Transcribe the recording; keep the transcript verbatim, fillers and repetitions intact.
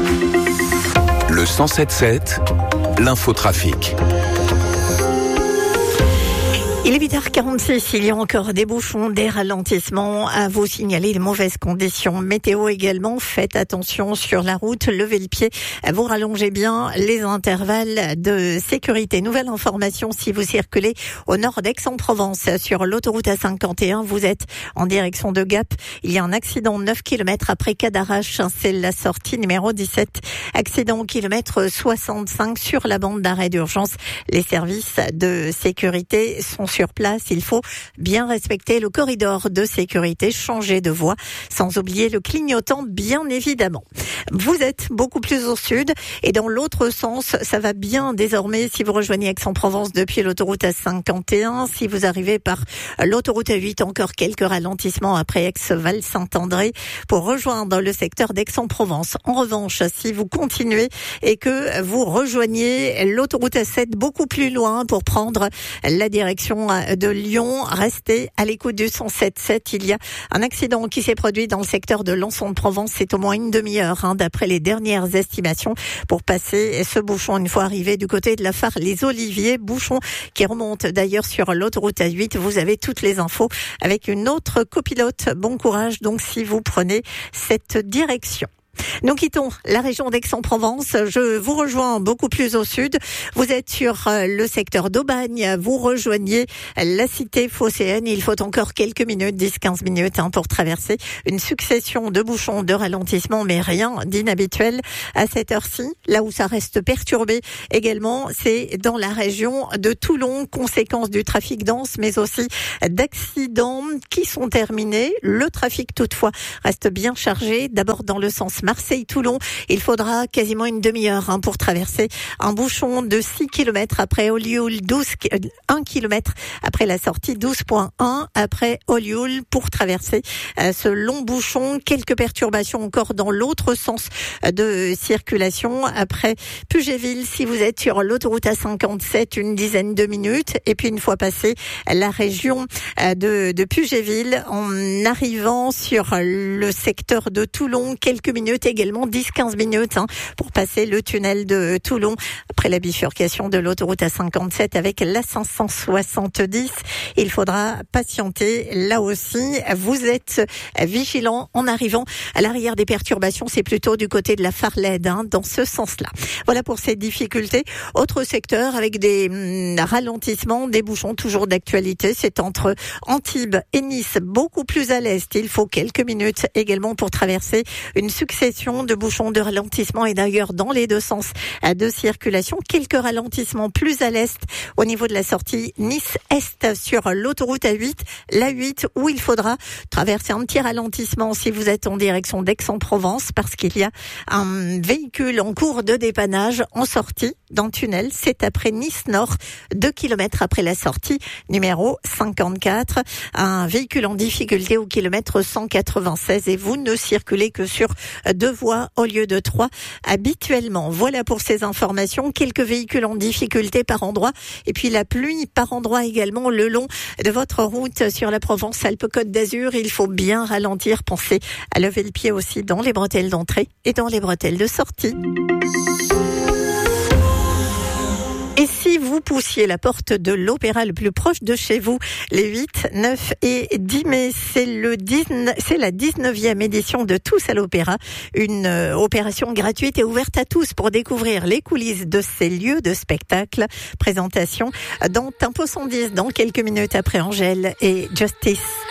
Le cent sept sept, l'infotrafic. Il est huit heures quarante-six, il y a encore des bouchons, des ralentissements à vous signaler, de mauvaises conditions météo également. Faites attention sur la route, levez le pied, vous rallongez bien les intervalles de sécurité. Nouvelle information, si vous circulez au nord d'Aix-en-Provence sur l'autoroute A cinquante et un, vous êtes en direction de Gap. Il y a un accident neuf kilomètres après Cadarache, c'est la sortie numéro dix-sept. Accident au kilomètre soixante-cinq sur la bande d'arrêt d'urgence. Les services de sécurité sont sur place. Il faut bien respecter le corridor de sécurité, changer de voie, sans oublier le clignotant, bien évidemment. Vous êtes beaucoup plus au sud et dans l'autre sens, ça va bien désormais si vous rejoignez Aix-en-Provence depuis l'autoroute A cinquante et un. Si vous arrivez par l'autoroute A huit, encore quelques ralentissements après Aix-Val-Saint-André pour rejoindre le secteur d'Aix-en-Provence. En revanche, si vous continuez et que vous rejoignez l'autoroute A sept beaucoup plus loin pour prendre la direction de Lyon, restez à l'écoute du cent sept sept. Il y a un accident qui s'est produit dans le secteur de Lançon-de-Provence. C'est au moins une demi-heure, hein, d'après les dernières estimations, pour passer ce bouchon une fois arrivé du côté de la Phare Les Oliviers. Bouchon qui remonte d'ailleurs sur l'autoroute A huit. Vous avez toutes les infos avec une autre copilote. Bon courage donc si vous prenez cette direction. Nous quittons la région d'Aix-en-Provence. Je vous rejoins beaucoup plus au sud. Vous êtes sur le secteur d'Aubagne. Vous rejoignez la cité phocéenne. Il faut encore quelques minutes, dix à quinze minutes, hein, pour traverser une succession de bouchons, de ralentissements, mais rien d'inhabituel à cette heure-ci. Là où ça reste perturbé également, c'est dans la région de Toulon, conséquence du trafic dense, mais aussi d'accidents qui sont terminés. Le trafic, toutefois, reste bien chargé. D'abord dans le sens Marseille-Toulon, il faudra quasiment une demi-heure, hein, pour traverser un bouchon de six kilomètres après Olioul, douze, un kilomètre après la sortie, douze virgule un après Olioul pour traverser euh, ce long bouchon. Quelques perturbations encore dans l'autre sens de circulation après Pugéville. Si vous êtes sur l'autoroute A cinquante-sept, une dizaine de minutes. Et puis une fois passé la région de, de Pugéville, en arrivant sur le secteur de Toulon, quelques minutes également, dix à quinze minutes, hein, pour passer le tunnel de Toulon après la bifurcation de l'autoroute A cinquante-sept avec la cinq cent soixante-dix. Il faudra patienter là aussi. Vous êtes vigilants en arrivant à l'arrière des perturbations. C'est plutôt du côté de la Farlède, hein, dans ce sens-là. Voilà pour ces difficultés. Autre secteur avec des hum, ralentissements, des bouchons toujours d'actualité. C'est entre Antibes et Nice, beaucoup plus à l'est. Il faut quelques minutes également pour traverser une succession de bouchons, de ralentissements et d'ailleurs dans les deux sens de circulation. Quelques ralentissements plus à l'est au niveau de la sortie Nice-Est sur l'autoroute A huit, l'A huit où il faudra traverser un petit ralentissement si vous êtes en direction d'Aix-en-Provence parce qu'il y a un véhicule en cours de dépannage en sortie d'un tunnel. C'est après Nice-Nord, deux kilomètres après la sortie numéro cinquante-quatre. Un véhicule en difficulté au kilomètre cent quatre-vingt-seize et vous ne circulez que sur deux voies au lieu de trois habituellement. Voilà pour ces informations. Quelques véhicules en difficulté par endroit et puis la pluie par endroit également le long de votre route sur la Provence-Alpes-Côte d'Azur. Il faut bien ralentir. Pensez à lever le pied aussi dans les bretelles d'entrée et dans les bretelles de sortie. Et si vous poussiez la porte de l'opéra le plus proche de chez vous, les huit, neuf et dix mai, c'est le dix-neuf, c'est la dix-neuvième édition de Tous à l'Opéra, une euh, opération gratuite et ouverte à tous pour découvrir les coulisses de ces lieux de spectacle. Présentation dans Tempo cent dix dans quelques minutes après Angèle et Justice.